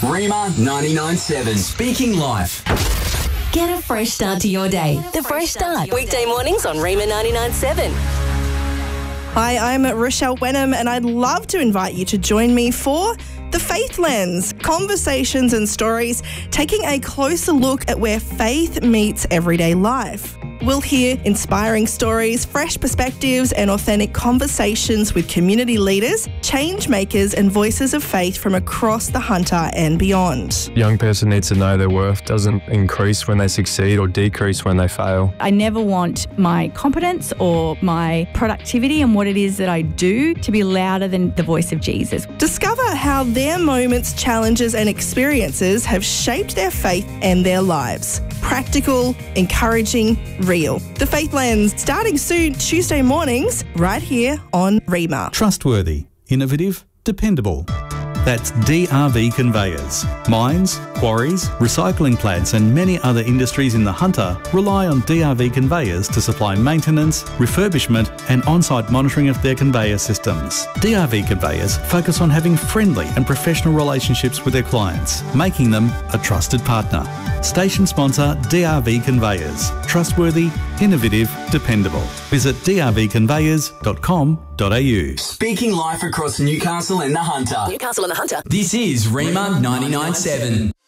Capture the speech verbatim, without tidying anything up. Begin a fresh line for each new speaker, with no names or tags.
Rima ninety-nine seven. Speaking Life.
Get a fresh start to your day. The Fresh Start. Weekday mornings on Rima ninety-nine seven.
Hi, I'm Rochelle Wenham, and I'd love to invite you to join me for The Faith Lens, conversations and stories taking a closer look at where faith meets everyday life. We'll hear inspiring stories, fresh perspectives and authentic conversations with community leaders, change makers and voices of faith from across the Hunter and beyond.
A young person needs to know their worth doesn't increase when they succeed or decrease when they fail.
I never want my competence or my productivity and what it is that I do to be louder than the voice of Jesus.
Discover how their moments, challenges and experiences have shaped their faith and their lives. Practical, encouraging, real. The Faith Lens, starting soon Tuesday mornings, right here on Rima.
Trustworthy, innovative, dependable. That's D R V Conveyors. Mines, quarries, recycling plants and many other industries in the Hunter rely on D R V Conveyors to supply maintenance, refurbishment and on-site monitoring of their conveyor systems. D R V Conveyors focus on having friendly and professional relationships with their clients, making them a trusted partner. Station sponsor D R V Conveyors. Trustworthy, innovative, dependable. Visit d r v conveyors dot com dot a u.
Speaking Life across Newcastle and the Hunter.
Newcastle and the Hunter.
This is Rima ninety-nine seven.